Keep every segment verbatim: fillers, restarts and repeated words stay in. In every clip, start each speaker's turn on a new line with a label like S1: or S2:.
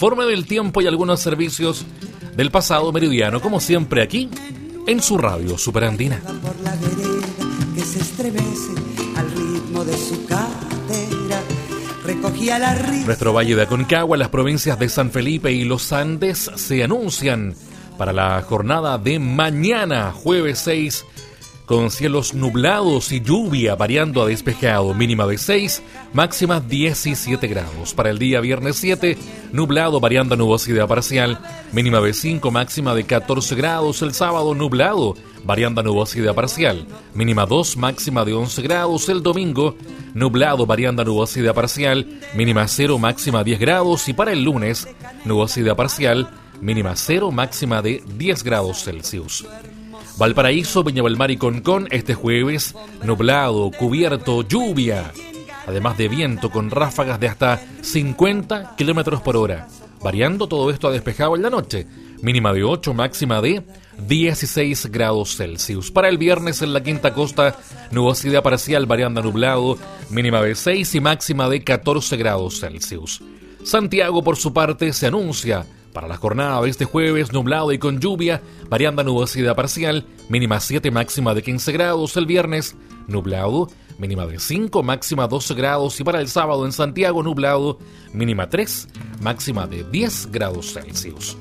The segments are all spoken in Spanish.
S1: informe del tiempo y algunos servicios del pasado meridiano, como siempre aquí en su radio Superandina.
S2: Por la vereda que se estremece al ritmo de su cadera, recogía la risa.
S1: Nuestro Valle de Aconcagua, las provincias de San Felipe y Los Andes se anuncian para la jornada de mañana, jueves seis, con cielos nublados y lluvia variando a despejado, mínima de seis, máxima diecisiete grados. Para el día viernes siete, nublado variando a nubosidad parcial, mínima de cinco, máxima de catorce grados. El sábado nublado variando a nubosidad parcial, mínima dos, máxima de once grados. El domingo nublado variando a nubosidad parcial, mínima cero, máxima diez grados. Y para el lunes, nubosidad parcial, mínima cero, máxima de diez grados Celsius. Valparaíso, Viña del Mar y Concón, este jueves, nublado, cubierto, lluvia, además de viento con ráfagas de hasta cincuenta kilómetros por hora, variando todo esto a despejado en la noche, mínima de ocho, máxima de dieciséis grados Celsius. Para el viernes en la Quinta Costa, nubosidad parcial variando a nublado, mínima de seis y máxima de catorce grados Celsius. Santiago, por su parte, se anuncia para la jornada de este jueves, nublado y con lluvia, variando a nubosidad parcial, mínima siete, máxima de quince grados. El viernes, nublado, mínima de cinco, máxima doce grados. Y para el sábado en Santiago, nublado, mínima tres, máxima de diez grados Celsius.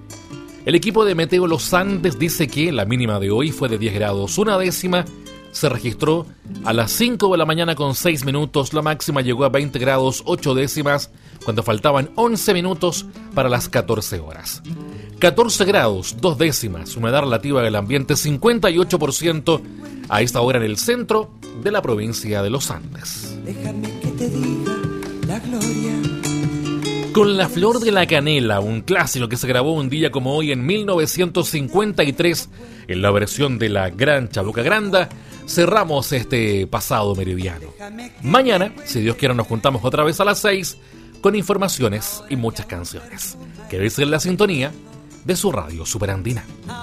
S1: El equipo de Meteo Los Andes dice que la mínima de hoy fue de diez grados, una décima se registró a las cinco de la mañana con seis minutos, la máxima llegó a veinte grados, ocho décimas, cuando faltaban once minutos para las catorce horas. catorce grados, dos décimas, humedad relativa del ambiente cincuenta y ocho por ciento a esta hora en el centro de la provincia de Los Andes.
S2: Déjame que te diga la gloria.
S1: Con La Flor de la Canela, un clásico que se grabó un día como hoy en mil novecientos cincuenta y tres en la versión de la Gran Chabuca Granda, cerramos este pasado meridiano. Mañana, si Dios quiere, nos juntamos otra vez a las seis con informaciones y muchas canciones. Quédese en la sintonía de su radio Superandina.